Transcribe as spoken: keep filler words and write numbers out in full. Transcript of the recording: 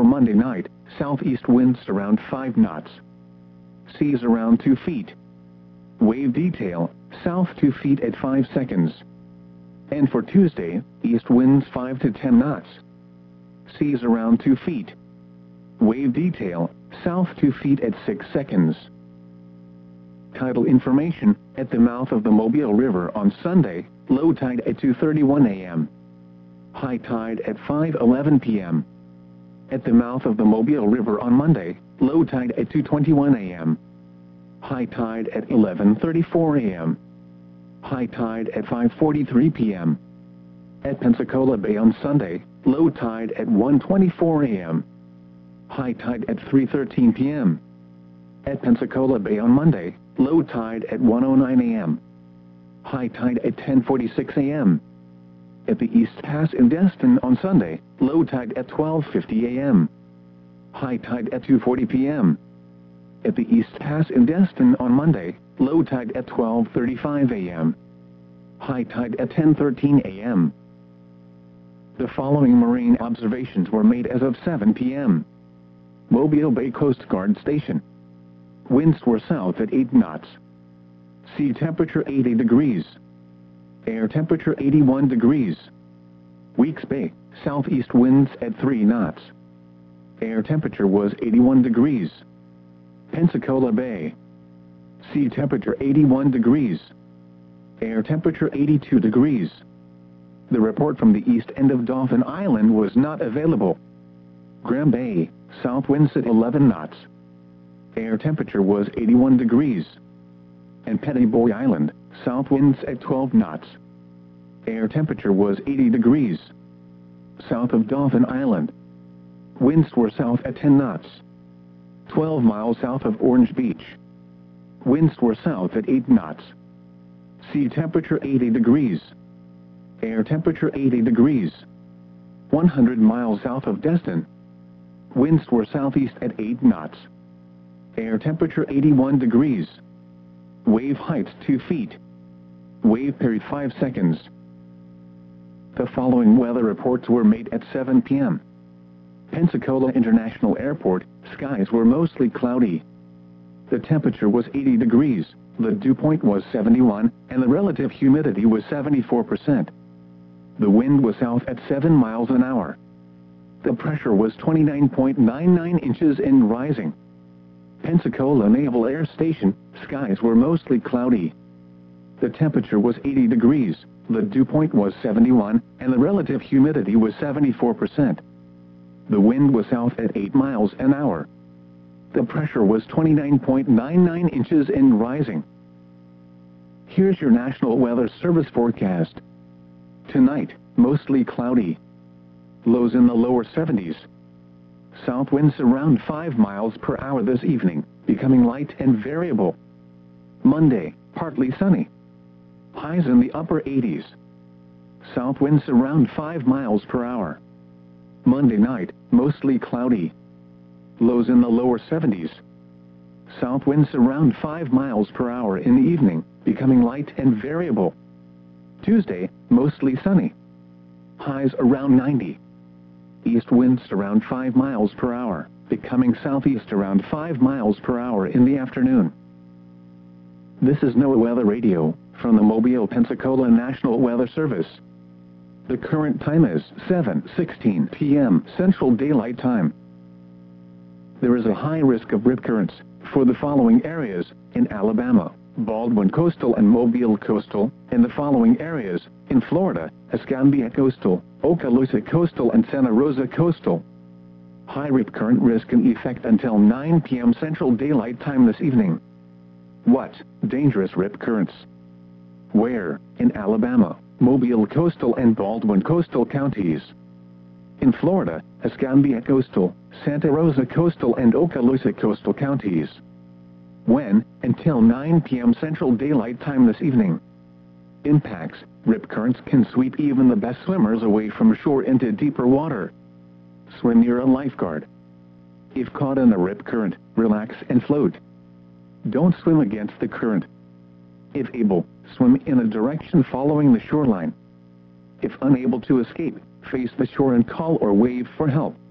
Monday night, southeast winds around five knots. Seas around two feet. Wave detail, south two feet at five seconds. And for Tuesday, east winds five to ten knots. Seas around two feet. Wave detail, south two feet at six seconds. Tidal information, at the mouth of the Mobile River on Sunday, low tide at two thirty-one a m High tide at five eleven p m At the mouth of the Mobile River on Monday, low tide at two twenty-one a m High tide at eleven thirty-four a m High tide at five forty-three p m At Pensacola Bay on Sunday, low tide at one twenty-four a m High tide at three thirteen p m At Pensacola Bay on Monday, low tide at one oh nine a m High tide at ten forty-six a m At the East Pass in Destin on Sunday, low tide at twelve fifty a m High tide at two forty p m At the East Pass in Destin on Monday, low tide at twelve thirty-five a m High tide at ten thirteen a m The following marine observations were made as of seven p m Mobile Bay Coast Guard Station. Winds were south at eight knots. Sea temperature eighty degrees. Air temperature eighty-one degrees. Weeks Bay, southeast winds at three knots. Air temperature was eighty-one degrees. Pensacola Bay. Sea temperature eighty-one degrees. Air temperature eighty-two degrees. The report from the east end of Dauphin Island was not available. Graham Bay, south winds at eleven knots. Air temperature was eighty-one degrees. And Petty Boy Island, south winds at twelve knots. Air temperature was eighty degrees. South of Dauphin Island. Winds were south at ten knots. twelve miles south of Orange Beach. Winds were south at eight knots. Sea temperature eighty degrees. Air temperature eighty degrees. one hundred miles south of Destin. Winds were southeast at eight knots. Air temperature eighty-one degrees. Wave height two feet. Wave period five seconds. The following weather reports were made at seven p m Pensacola International Airport, skies were mostly cloudy. The temperature was eighty degrees, the dew point was seventy-one, and the relative humidity was seventy-four percent. The wind was south at seven miles an hour. The pressure was twenty-nine point nine nine inches and rising. Pensacola Naval Air Station, skies were mostly cloudy. The temperature was eighty degrees, the dew point was seventy-one, and the relative humidity was seventy-four percent. The wind was south at eight miles an hour. The pressure was twenty-nine point nine nine inches and rising. Here's your National Weather Service forecast. Tonight, mostly cloudy. Lows in the lower seventies. South winds around five miles per hour this evening, becoming light and variable. Monday, partly sunny. Highs in the upper eighties. South winds around five miles per hour. Monday night, mostly cloudy. Lows in the lower seventies. South winds around five miles per hour in the evening, becoming light and variable. Tuesday, mostly sunny. Highs around ninety. East winds around five miles per hour, becoming southeast around five miles per hour in the afternoon. This is NOAA Weather Radio, from the Mobile, Pensacola National Weather Service. The current time is seven sixteen p m Central Daylight Time. There is a high risk of rip currents for the following areas in Alabama, Baldwin Coastal and Mobile Coastal, and the following areas in Florida, Escambia Coastal, Okaloosa Coastal and Santa Rosa Coastal. High rip current risk in effect until nine p m Central Daylight Time this evening. What? Dangerous rip currents. Where? In Alabama, Mobile Coastal and Baldwin Coastal counties. In Florida, Escambia Coastal, Santa Rosa Coastal and Okaloosa Coastal counties. When? Until nine p m Central Daylight Time this evening. Impacts: rip currents can sweep even the best swimmers away from shore into deeper water. Swim near a lifeguard. If caught in a rip current, relax and float. Don't swim against the current. If able, swim in a direction following the shoreline. If unable to escape, face the shore and call or wave for help.